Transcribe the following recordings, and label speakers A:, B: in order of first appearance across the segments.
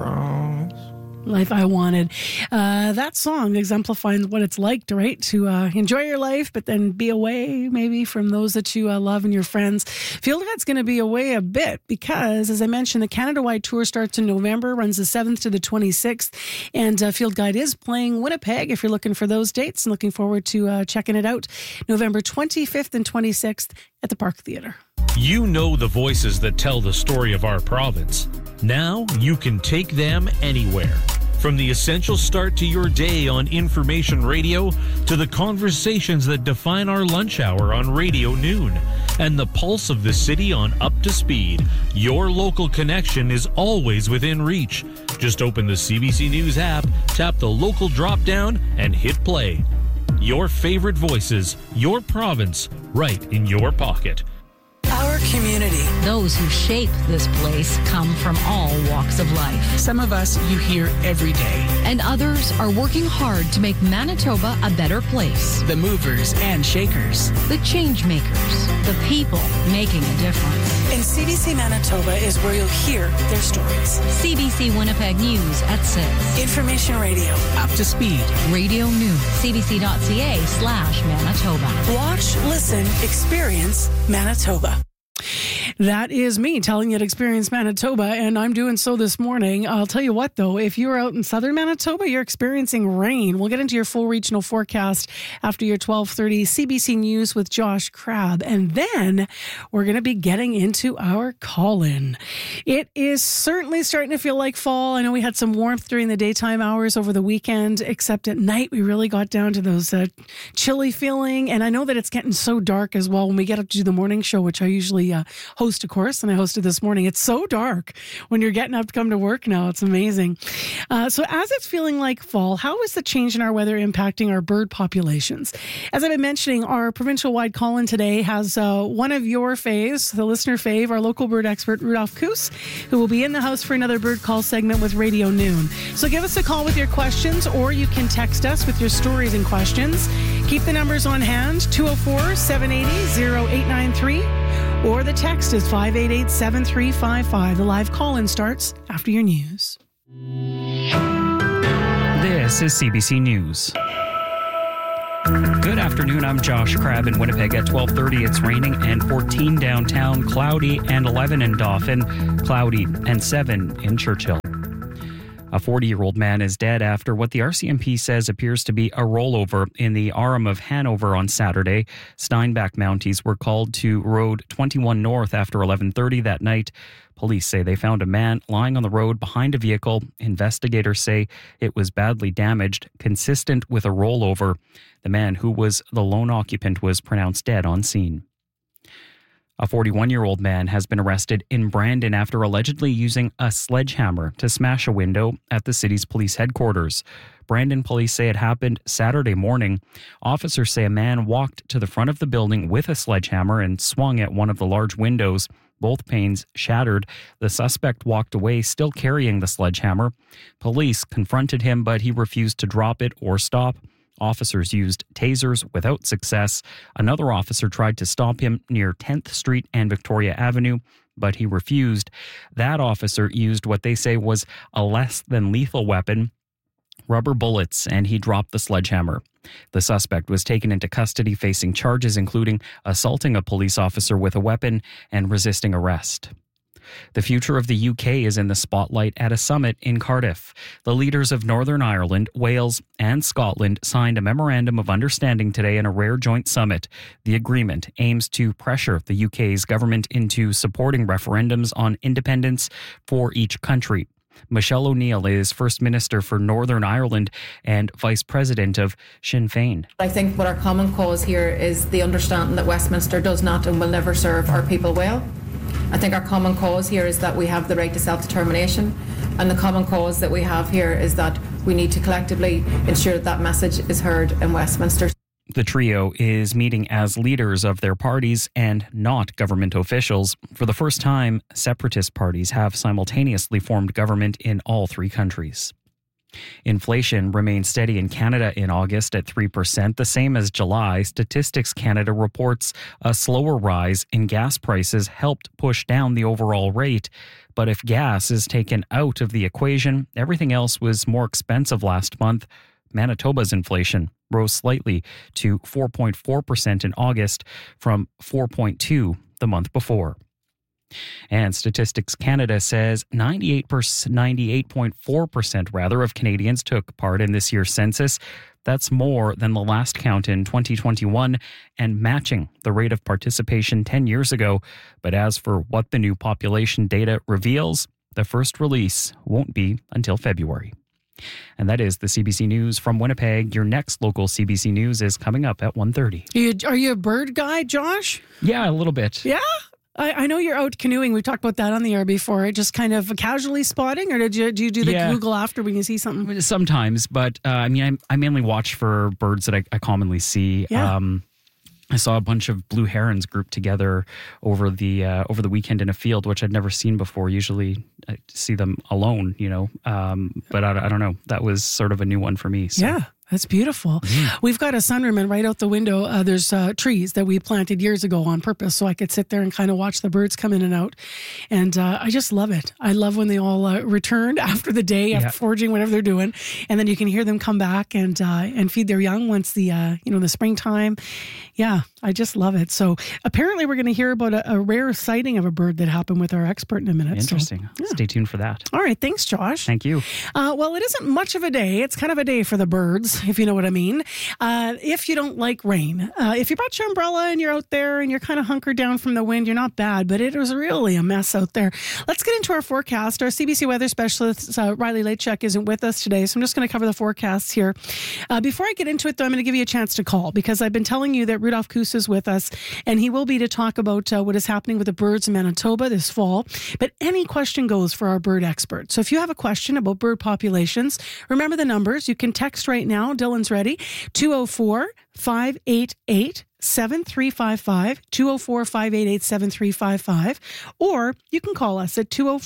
A: promise.
B: Life I Wanted. That song exemplifies what it's like, right? To enjoy your life, but then be away maybe from those that you love and your friends. Field Guide's going to be away a bit because, as I mentioned, the Canada-wide tour starts in November, runs the 7th to the 26th, and Field Guide is playing Winnipeg if you're looking for those dates and looking forward to checking it out. November 25th and 26th at the Park Theatre.
C: You know the voices that tell the story of our province. Now you can take them anywhere. From the essential start to your day on Information Radio to the conversations that define our lunch hour on Radio Noon and the pulse of the city on Up to Speed, your local connection is always within reach. Just open the CBC News app, tap the local drop-down, and hit play. Your favorite voices, your province, right in your pocket.
D: Our community.
E: Those who shape this place come from all walks of life.
D: Some of us you hear every day.
E: And others are working hard to make Manitoba a better place.
D: The movers and shakers.
E: The change makers. The people making a difference.
D: And CBC Manitoba is where you'll hear their stories.
E: CBC Winnipeg News at 6.
D: Information Radio. Up to Speed.
E: Radio News. CBC.ca/Manitoba.
D: Watch, listen, experience Manitoba.
B: That is me telling you to experience Manitoba, and I'm doing so this morning. I'll tell you what, though, if you're out in southern Manitoba, you're experiencing rain. We'll get into your full regional forecast after your 12:30 CBC News with Josh Crabb, and then we're going to be getting into our call-in. It is certainly starting to feel like fall. I know we had some warmth during the daytime hours over the weekend, except at night we really got down to those chilly feeling, and I know that it's getting so dark as well when we get up to do the morning show, which I usually host, of course, and I hosted this morning. It's so dark when you're getting up to come to work now. It's amazing. So as it's feeling like fall, how is the change in our weather impacting our bird populations? As I've been mentioning, our provincial-wide call-in today has one of your faves, the listener fave, our local bird expert, Rudolph Koos, who will be in the house for another bird call segment with Radio Noon. So give us a call with your questions, or you can text us with your stories and questions. Keep the numbers on hand, 204-780-0893. Or the text is 588-7355. The live call-in starts after your news.
F: This is CBC News. Good afternoon, I'm Josh Crabb in Winnipeg. At 12:30, it's raining and 14 downtown, cloudy, and 11 in Dauphin, cloudy, and 7 in Churchill. A 40-year-old man is dead after what the RCMP says appears to be a rollover in the Aram of Hanover on Saturday. Steinbach Mounties were called to Road 21 North after 11:30 that night. Police say they found a man lying on the road behind a vehicle. Investigators say it was badly damaged, consistent with a rollover. The man, who was the lone occupant, was pronounced dead on scene. A 41-year-old man has been arrested in Brandon after allegedly using a sledgehammer to smash a window at the city's police headquarters. Brandon police say it happened Saturday morning. Officers say a man walked to the front of the building with a sledgehammer and swung at one of the large windows. Both panes shattered. The suspect walked away, still carrying the sledgehammer. Police confronted him, but he refused to drop it or stop. Officers used tasers without success. Another officer tried to stop him near 10th Street and Victoria Avenue, but he refused. That officer used what they say was a less than lethal weapon, rubber bullets, and he dropped the sledgehammer. The suspect was taken into custody facing charges including assaulting a police officer with a weapon and resisting arrest. The future of the UK is in the spotlight at a summit in Cardiff. The leaders of Northern Ireland, Wales, and Scotland signed a memorandum of understanding today in a rare joint summit. The agreement aims to pressure the UK's government into supporting referendums on independence for each country. Michelle O'Neill is First Minister for Northern Ireland and Vice President of Sinn Féin.
G: I think what our common cause here is the understanding that Westminster does not and will never serve our people well. I think our common cause here is that we have the right to self-determination, and the common cause that we have here is that we need to collectively ensure that that message is heard in Westminster.
F: The trio is meeting as leaders of their parties and not government officials. For the first time, separatist parties have simultaneously formed government in all three countries. Inflation remained steady in Canada in August at 3%, the same as July. Statistics Canada reports a slower rise in gas prices helped push down the overall rate. But if gas is taken out of the equation, everything else was more expensive last month. Manitoba's inflation rose slightly to 4.4% in August from 4.2% the month before. And Statistics Canada says 98.4% of Canadians took part in this year's census. That's more than the last count in 2021 and matching the rate of participation 10 years ago. But as for what the new population data reveals, the first release won't be until February. And that is the CBC News from Winnipeg. Your next local CBC News is coming up at 1:30.
B: Are you a bird guy, Josh?
F: Yeah, a little bit.
B: Yeah? I know you're out canoeing. We talked about that on the air before. Just kind of casually spotting, or do you do the Google after when you see something?
F: Sometimes, but I mainly watch for birds that I commonly see.
B: Yeah.
F: I saw a bunch of blue herons grouped together over the weekend in a field, which I'd never seen before. Usually I see them alone, but I don't know. That was sort of a new one for me. So.
B: Yeah. That's beautiful. We've got a sunroom, and right out the window, there's trees that we planted years ago on purpose so I could sit there and kind of watch the birds come in and out. And I just love it. I love when they all return after the day, after foraging, whatever they're doing. And then you can hear them come back and feed their young once the springtime. Yeah, I just love it. So apparently we're going to hear about a rare sighting of a bird that happened with our expert in a minute.
F: Interesting. So, Stay tuned for that.
B: All right. Thanks, Josh.
F: Thank you.
B: Well, it isn't much of a day. It's kind of a day for the birds, if you know what I mean. If you don't like rain, if you brought your umbrella and you're out there and you're kind of hunkered down from the wind, you're not bad, but it was really a mess out there. Let's get into our forecast. Our CBC weather specialist, Riley Leitchuk, isn't with us today, so I'm just going to cover the forecasts here. Before I get into it, though, I'm going to give you a chance to call because I've been telling you that Rudolph Kuss is with us, and he will be to talk about what is happening with the birds in Manitoba this fall. But any question goes for our bird expert. So if you have a question about bird populations, remember the numbers. You can text right now. Dylan's ready. 204-588-7355, 204-588-7355, or you can call us at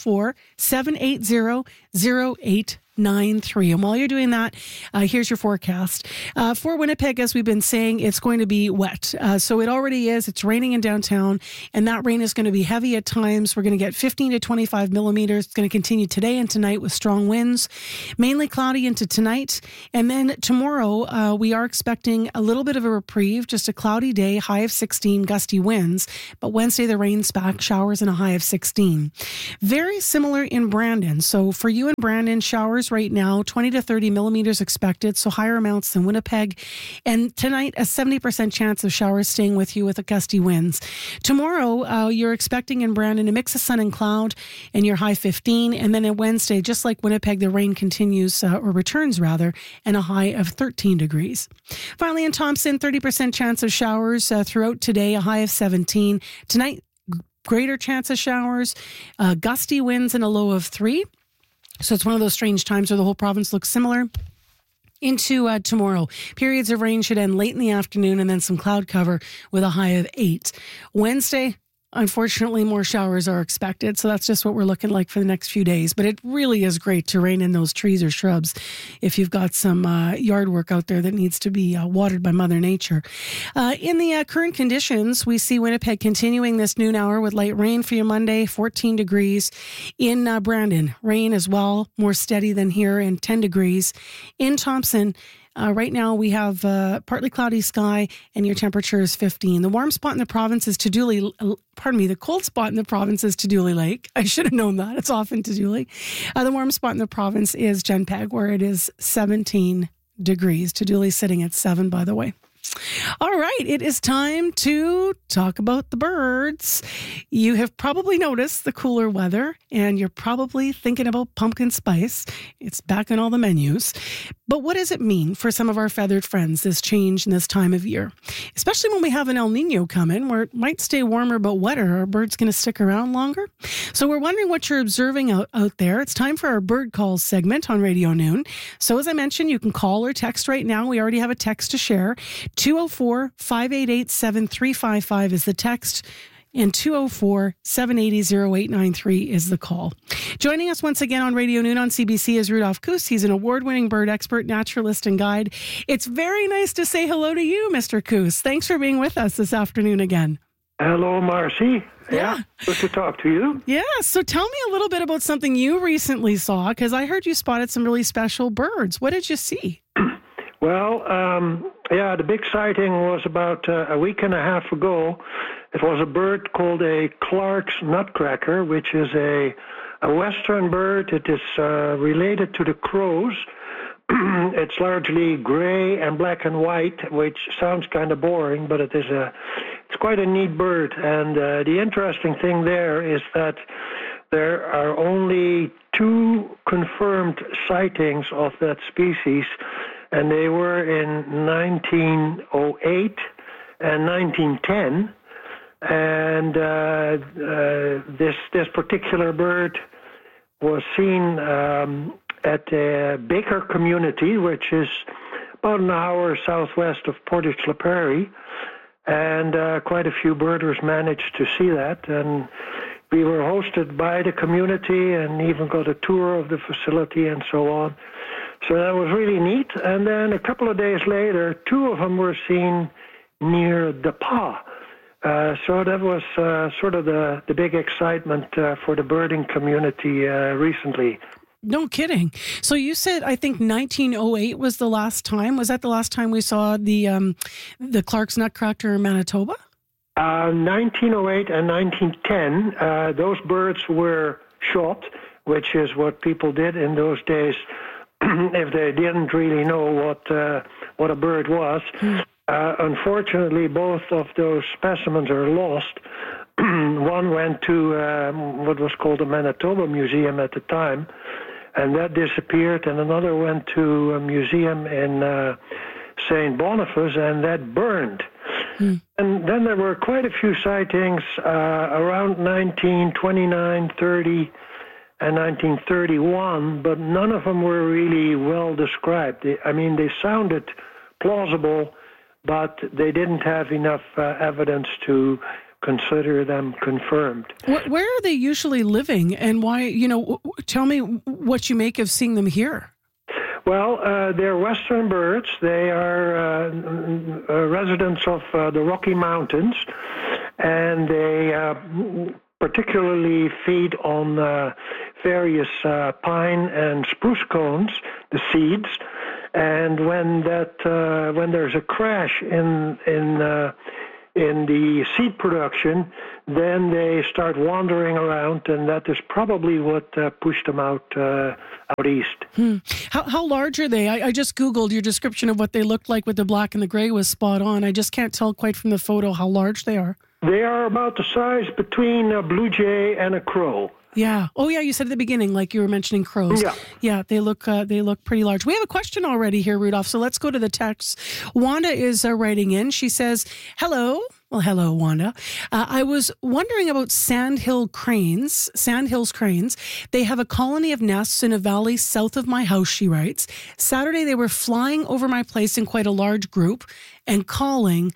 B: 204-780-0893. And while you're doing that, here's your forecast. For Winnipeg, as we've been saying, it's going to be wet. So it already is. It's raining in downtown, and that rain is going to be heavy at times. We're going to get 15 to 25 millimeters. It's going to continue today and tonight with strong winds, mainly cloudy into tonight. And then tomorrow, we are expecting a little bit of a reprieve, just a cloudy day, high of 16, gusty winds. But Wednesday, the rain's back, showers and a high of 16. Very similar in Brandon. So for you in Brandon, showers right now, 20 to 30 millimeters expected, so higher amounts than Winnipeg. And tonight, a 70% chance of showers staying with you with the gusty winds. Tomorrow, you're expecting in Brandon a mix of sun and cloud, and your high 15. And then on Wednesday, just like Winnipeg, the rain continues, or returns rather, and a high of 13 degrees. Finally, in Thompson, 30% chance of showers throughout today, a high of 17. Tonight, greater chance of showers, gusty winds, and a low of 3. So it's one of those strange times where the whole province looks similar. Into tomorrow, periods of rain should end late in the afternoon and then some cloud cover with a high of 8. Wednesday, unfortunately, more showers are expected. So that's just what we're looking like for the next few days. But it really is great to rein in those trees or shrubs if you've got some yard work out there that needs to be watered by Mother Nature. In the current conditions, we see Winnipeg continuing this noon hour with light rain for your Monday, 14 degrees. In Brandon, rain as well, more steady than here, and 10 degrees. In Thompson, right now we have partly cloudy sky and your temperature is 15. The warm spot in the province is the cold spot in the province is Tuduli Lake. I should have known that. It's off in Tuduli. The warm spot in the province is Genpeg, where it is 17 degrees. Tuduli sitting at 7, by the way. All right, it is time to talk about the birds. You have probably noticed the cooler weather, and you're probably thinking about pumpkin spice. It's back on all the menus. But what does it mean for some of our feathered friends, this change in this time of year? Especially when we have an El Nino coming, where it might stay warmer but wetter. Are birds going to stick around longer? So we're wondering what you're observing out there. It's time for our bird calls segment on Radio Noon. So as I mentioned, you can call or text right now. We already have a text to share. 204-588-7355 is the text. and 204-780-0893 is the call. Joining us once again on Radio Noon on CBC is Rudolf Koos. He's an award-winning bird expert, naturalist, and guide. It's very nice to say hello to you, Mr. Koos. Thanks for being with us this afternoon again.
A: Hello, Marcy. Yeah, good to talk to you.
B: Yeah, so tell me a little bit about something you recently saw, because I heard you spotted some really special birds. What did you see?
A: Well, the big sighting was about a week and a half ago. It was a bird called a Clark's nutcracker, which is a western bird. It is related to the crows. It's largely gray and black and white, which sounds kind of boring, but it's quite a neat bird. And the interesting thing there is that there are only 2 confirmed sightings of that species, and they were in 1908 and 1910. And this particular bird was seen at the Baker community, which is about an hour southwest of Portage la Prairie, and quite a few birders managed to see that. And we were hosted by the community and even got a tour of the facility and so on. So that was really neat. And then a couple of days later, 2 of them were seen near the Pas. So that was sort of the big excitement for the birding community recently.
B: No kidding. So you said, I think 1908 was the last time. Was that the last time we saw the Clark's nutcracker in Manitoba?
A: 1908 and 1910, those birds were shot, which is what people did in those days if they didn't really know what a bird was. Unfortunately, both of those specimens are lost. One went to what was called the Manitoba Museum at the time, and that disappeared, and another went to a museum in St. Boniface, and that burned. And then there were quite a few sightings around 1929, 30, and 1931, but none of them were really well described. They sounded plausible, but they didn't have enough evidence to consider them confirmed.
B: Where are they usually living, and why? Tell me what you make of seeing them here.
A: Well, they're western birds. They are residents of the Rocky Mountains, and they particularly feed on various pine and spruce cones, the seeds. And when there's a crash in the seed production, then they start wandering around, and that is probably what pushed them out east.
B: How large are they? I just Googled your description of what they looked like with the black and the gray was spot on. I just can't tell quite from the photo how large they are.
A: They are about the size between a blue jay and a crow.
B: Yeah. Oh, yeah. You said at the beginning, like you were mentioning crows.
A: Yeah.
B: Yeah. They look pretty large. We have a question already here, Rudolph. So let's go to the text. Wanda is writing in. She says, "Hello." Well, hello, Wanda. I was wondering about sandhills cranes. They have a colony of nests in a valley south of my house, she writes. Saturday, they were flying over my place in quite a large group and calling.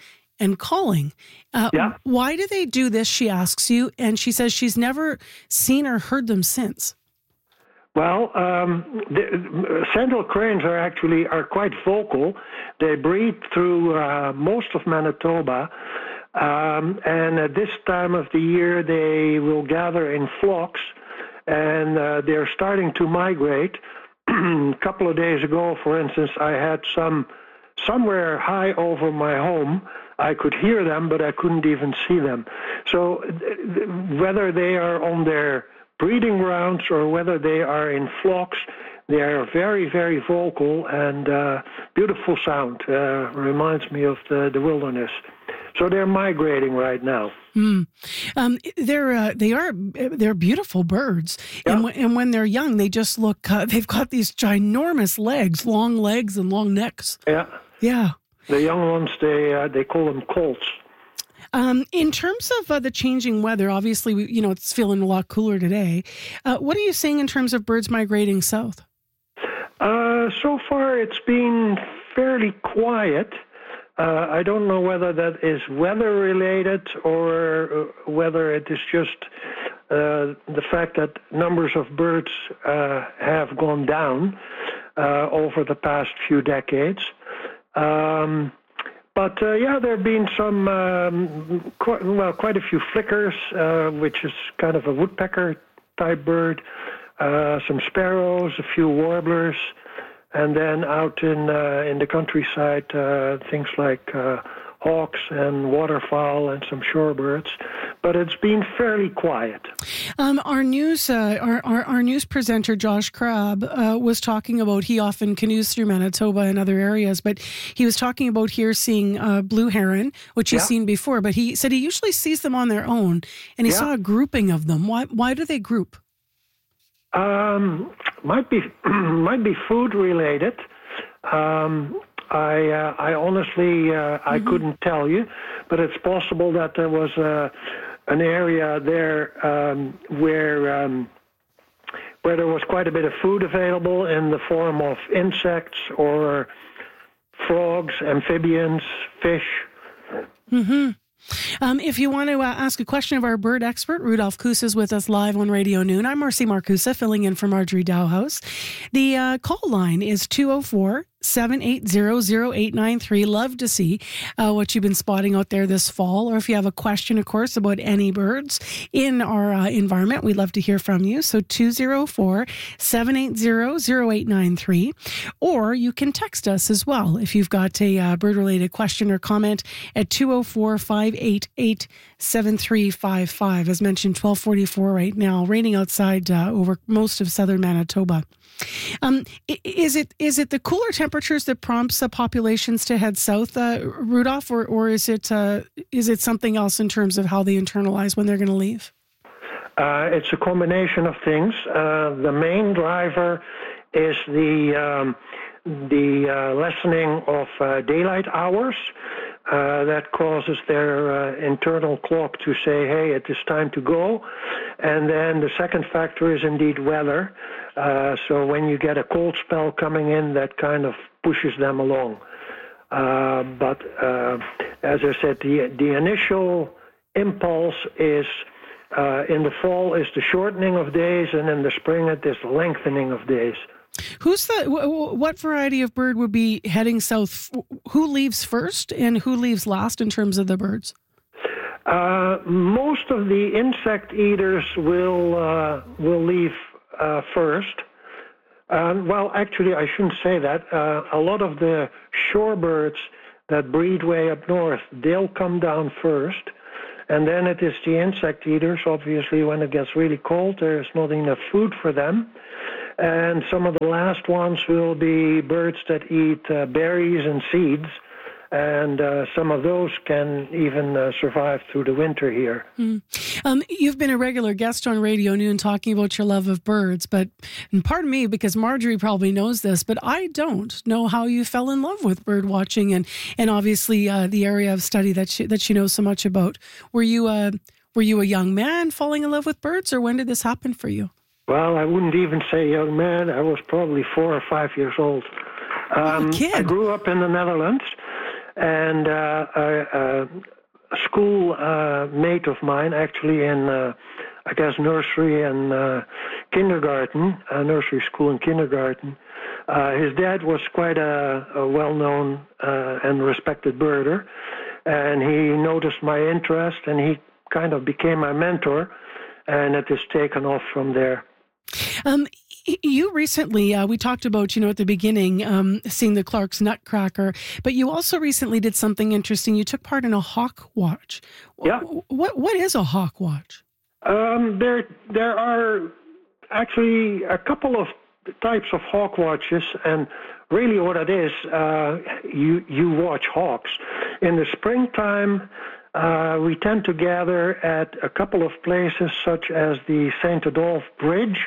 B: Why do they do this, she asks you, and she says she's never seen or heard them since.
A: Well, sandhill cranes are quite vocal. They breed through most of Manitoba, and at this time of the year they will gather in flocks, and they're starting to migrate. A couple of days ago, for instance, I had somewhere high over my home. I could hear them, but I couldn't even see them. So whether they are on their breeding grounds or whether they are in flocks, they are very, very vocal and beautiful sound. Reminds me of the wilderness. So they're migrating right now.
B: They're beautiful birds,
A: yeah.
B: and when they're young, they just look. They've got these ginormous legs, long legs, and long necks.
A: Yeah.
B: Yeah.
A: The young ones, they call them colts.
B: In terms of the changing weather, obviously, it's feeling a lot cooler today. What are you seeing in terms of birds migrating south?
A: So far, it's been fairly quiet. I don't know whether that is weather-related or whether it is just the fact that numbers of birds have gone down over the past few decades. But there have been some, quite a few flickers, which is kind of a woodpecker-type bird, some sparrows, a few warblers, and then out in the countryside, things like hawks and waterfowl and some shorebirds. But it's been fairly quiet.
B: Our news presenter Josh Crabb was talking about, he often canoes through Manitoba and other areas, but he was talking about here seeing blue heron, which he's seen before. But he said he usually sees them on their own, and he saw a grouping of them. Why do they group?
A: Might be food related. I honestly I couldn't tell you, but it's possible that there was an area there where there was quite a bit of food available in the form of insects or frogs, amphibians, fish. Mm-hmm.
B: If you want to ask a question of our bird expert, Rudolf Kuss is with us live on Radio Noon. I'm Marcy Marcusa, filling in for Marjorie Dowhouse. The call line is 204-780-0893. Love to see what you've been spotting out there this fall, or if you have a question, of course, about any birds in our environment, we'd love to hear from you. So 204-780-0893, or you can text us as well if you've got a bird-related question or comment at 204-588-7355. As mentioned, 12:44 right now, raining outside over most of southern Manitoba. Is it the cooler temperatures that prompts populations to head south, Rudolph, or is it something else in terms of how they internalize when they're going to leave?
A: It's a combination of things. The main driver is the lessening of daylight hours. That causes their internal clock to say, hey, it is time to go. And then the second factor is indeed weather. So when you get a cold spell coming in, that kind of pushes them along. But as I said, the initial impulse is in the fall is the shortening of days, and in the spring it is the lengthening of days.
B: What variety of bird would be heading south? Who leaves first and who leaves last in terms of the birds?
A: Most of the insect eaters will leave first. Well, actually, I shouldn't say that. A lot of the shorebirds that breed way up north, they'll come down first. And then it is the insect eaters. Obviously, when it gets really cold, there's not enough food for them. And some of the last ones will be birds that eat berries and seeds. And some of those can even survive through the winter here.
B: You've been a regular guest on Radio Noon talking about your love of birds, and pardon me, because Marjorie probably knows this, but I don't know how you fell in love with bird watching and obviously the area of study that you know so much about. Were you a young man falling in love with birds, or when did this happen for you?
A: Well, I wouldn't even say young man. I was probably 4 or 5 years old.
B: Kid.
A: I grew up in the Netherlands. And a school mate of mine, actually in, nursery and kindergarten, nursery school and kindergarten, his dad was quite a well-known and respected birder. And he noticed my interest, and he kind of became my mentor, and it has taken off from there.
B: You recently, we talked about, at the beginning, seeing the Clark's Nutcracker, but you also recently did something interesting. You took part in a hawk watch.
A: Yeah.
B: What is a hawk watch?
A: There are actually a couple of types of hawk watches, and really what it is, you watch hawks. In the springtime, we tend to gather at a couple of places such as the St. Adolphe Bridge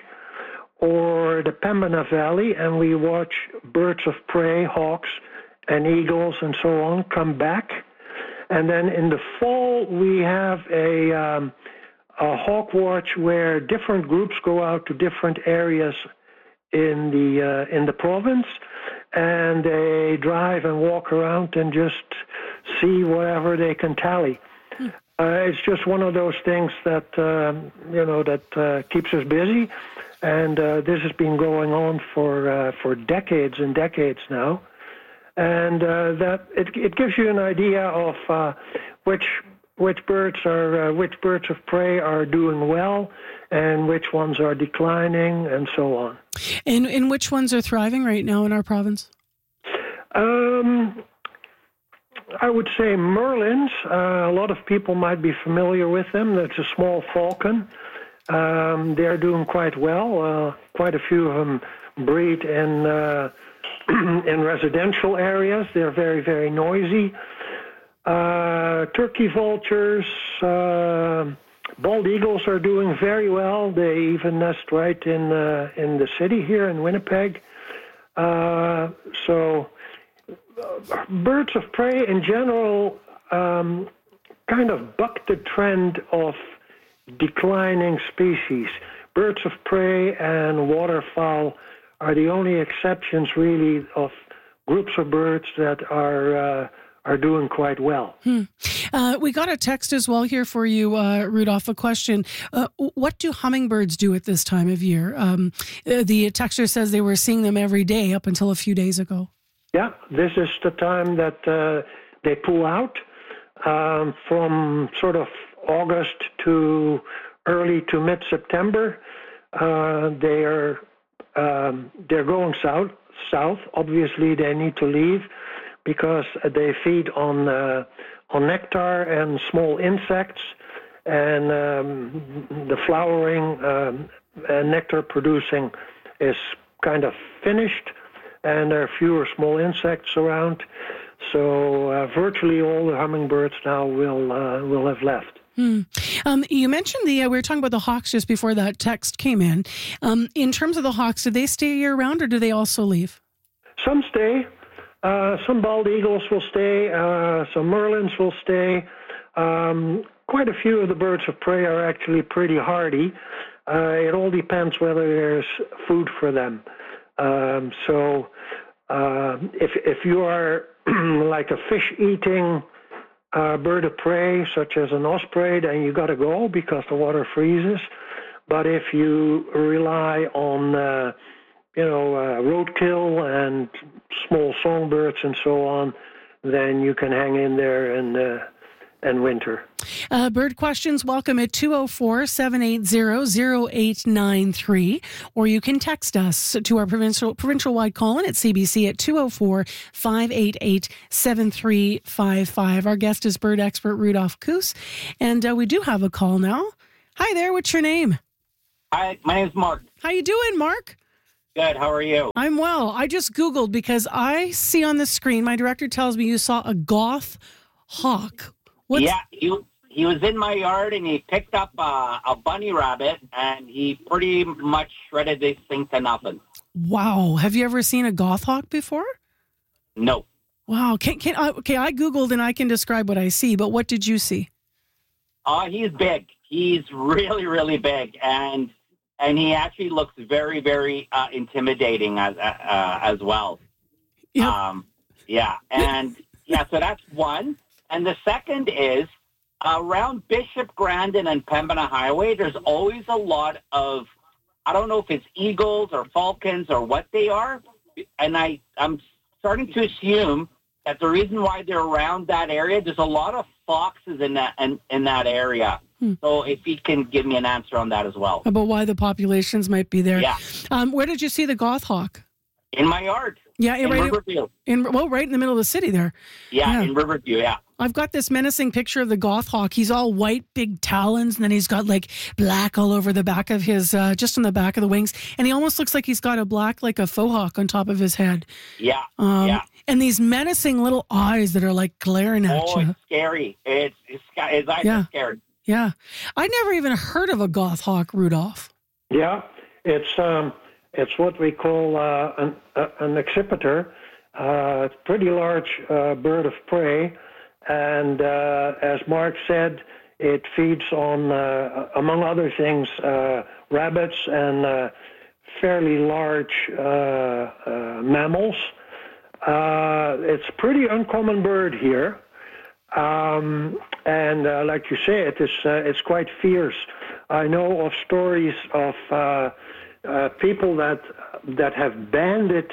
A: or the Pembina Valley, and we watch birds of prey, hawks and eagles and so on, come back. And then in the fall, we have a hawk watch where different groups go out to different areas in the province, and they drive and walk around and just see whatever they can tally. It's just one of those things that keeps us busy, and this has been going on for decades and decades now, and that it gives you an idea of which birds of prey are doing well, and which ones are declining, and so on.
B: And which ones are thriving right now in our province?
A: I would say merlins. A lot of people might be familiar with them. That's a small falcon. They're doing quite well. Quite a few of them breed in residential areas. They're very, very noisy. Turkey vultures, bald eagles are doing very well. They even nest right in the city here in Winnipeg. So birds of prey in general kind of buck the trend of declining species. Birds of prey and waterfowl are the only exceptions, really, of groups of birds that are doing quite well.
B: We got a text as well here for you, Rudolph, a question. What do hummingbirds do at this time of year? The texter says they were seeing them every day up until a few days ago.
A: Yeah, this is the time that they pull out from sort of August to early to mid-September. They're going south. Obviously, they need to leave because they feed on nectar and small insects, and the flowering and nectar producing is kind of finished, and there are fewer small insects around. So virtually all the hummingbirds now will have left.
B: You mentioned we were talking about the hawks just before that text came in. In terms of the hawks, do they stay year-round or do they also leave?
A: Some stay. Some bald eagles will stay. Some merlins will stay. Quite a few of the birds of prey are actually pretty hardy. It all depends whether there's food for them. So if you are like a fish-eating bird of prey, such as an osprey, then you got to go because the water freezes. But if you rely on roadkill and small songbirds and so on, then you can hang in there and winter.
B: Bird questions welcome at 204-780-0893, or you can text us to our provincial-wide call-in at CBC at 204-588-7355. Our guest is bird expert Rudolph Koos, and we do have a call now. Hi there, what's your name?
H: Hi, my name's Mark.
B: How you doing, Mark?
H: Good, how are you?
B: I'm well. I just Googled because I see on the screen, my director tells me you saw a goth hawk.
H: Yeah, he was in my yard and he picked up a bunny rabbit and he pretty much shredded this thing to nothing.
B: Wow. Have you ever seen a goth hawk before?
H: No.
B: Wow. I Googled and I can describe what I see, but what did you see?
H: He's big. He's really, really big. And he actually looks very, very intimidating as well.
B: Yep.
H: So that's one. And the second is around Bishop Grandin and Pembina Highway, there's always a lot of, I don't know if it's eagles or falcons or what they are. And I'm starting to assume that the reason why they're around that area, there's a lot of foxes in that area. So if he can give me an answer on that as well.
B: About why the populations might be there.
H: Yeah.
B: Where did you see the goth hawk?
H: In my yard.
B: Yeah,
H: in Riverview.
B: Right in the middle of the city there.
H: Yeah, in Riverview, yeah.
B: I've got this menacing picture of the goth hawk. He's all white, big talons, and then he's got like black all over the back of his, just on the back of the wings. And he almost looks like he's got a black, like a faux hawk on top of his head.
H: Yeah,
B: And these menacing little eyes that are like glaring at you.
H: Oh, it's scary. His eyes are scary.
B: Yeah. I never even heard of a goth hawk, Rudolph.
A: Yeah, it's what we call an accipitor. It's a pretty large bird of prey. And as Mark said, it feeds on, among other things, rabbits and fairly large mammals. It's a pretty uncommon bird here. And like you say, it's quite fierce. I know of stories of people that have banded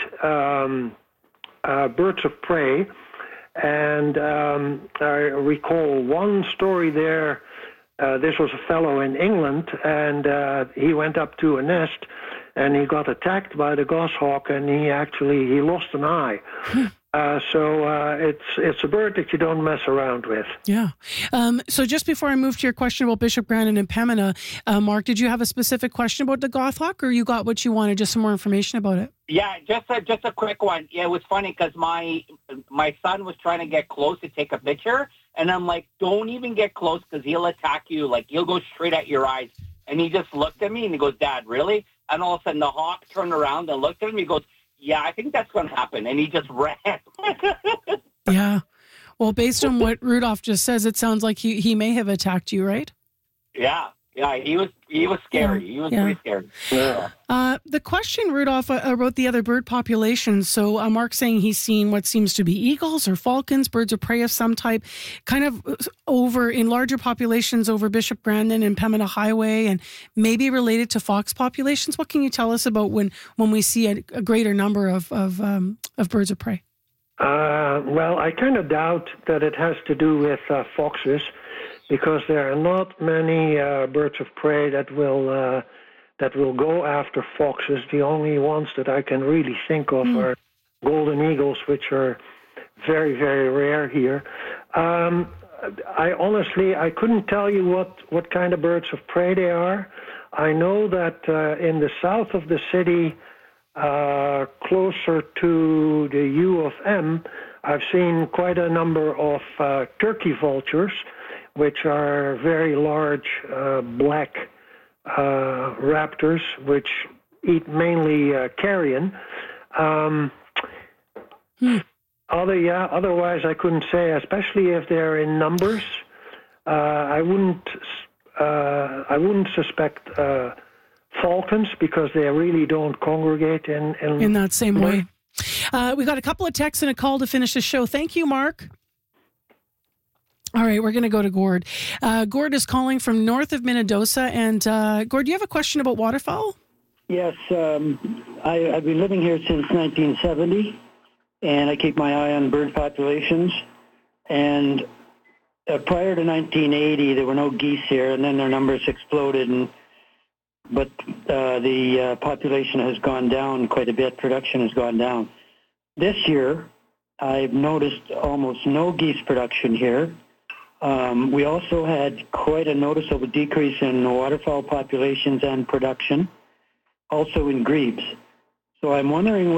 A: birds of prey, and I recall one story there. This was a fellow in England, and he went up to a nest, and he got attacked by the goshawk, and he lost an eye. So it's a bird that you don't mess around with.
B: Yeah. So just before I move to your question about Bishop Grandin and Pembina, Mark, did you have a specific question about the goshawk, or you got what you wanted, just some more information about it?
H: Yeah, just a quick one. Yeah, it was funny because my son was trying to get close to take a picture, and I'm like, don't even get close because he'll attack you. Like, he'll go straight at your eyes. And he just looked at me and he goes, Dad, really? And all of a sudden the hawk turned around and looked at him. He goes, yeah, I think that's going to happen. And he just ran.
B: Yeah. Well, based on what Rudolph just says, it sounds like he may have attacked you, right?
H: Yeah. Yeah, he was scary. He was pretty scary. Yeah.
B: The question, Rudolph, about the other bird populations. So Mark's saying he's seen what seems to be eagles or falcons, birds of prey of some type, kind of over in larger populations over Bishop Grandin and Pembina Highway, and maybe related to fox populations. What can you tell us about when we see a greater number of birds of prey?
A: Well, I kind of doubt that it has to do with foxes, because there are not many birds of prey that will go after foxes. The only ones that I can really think of are golden eagles, which are very, very rare here. I honestly couldn't tell you what kind of birds of prey they are. I know that in the south of the city, closer to the U of M, I've seen quite a number of turkey vultures, which are very large black raptors, which eat mainly carrion. Otherwise, I couldn't say, especially if they're in numbers. I wouldn't suspect falcons, because they really don't congregate in
B: that same way. We got a couple of texts and a call to finish the show. Thank you, Mark. All right, we're going to go to Gord. Gord is calling from north of Minnedosa. And Gord, do you have a question about waterfowl?
I: Yes. I've been living here since 1970, and I keep my eye on bird populations. And prior to 1980, there were no geese here, and then their numbers exploded. But the population has gone down quite a bit. Production has gone down. This year, I've noticed almost no geese production here. We also had quite a noticeable decrease in waterfowl populations and production, also in grebes. So I'm wondering